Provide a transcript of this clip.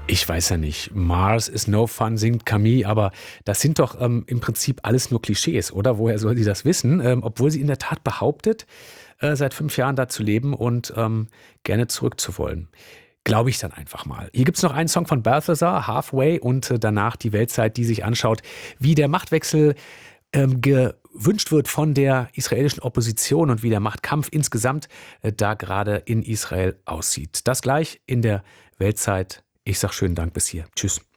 Ich weiß ja nicht. Mars is no fun, singt Camille, aber das sind doch im Prinzip alles nur Klischees, oder? Woher soll sie das wissen? Obwohl sie in der Tat behauptet, seit 5 Jahren da zu leben und gerne zurück zu wollen. Glaube ich dann einfach mal. Hier gibt's noch einen Song von Balthazar, Halfway, und danach die Weltzeit, die sich anschaut, wie der Machtwechsel gewünscht wird von der israelischen Opposition und wie der Machtkampf insgesamt da gerade in Israel aussieht. Das gleich in der Weltzeit. Ich sag schönen Dank bis hier. Tschüss.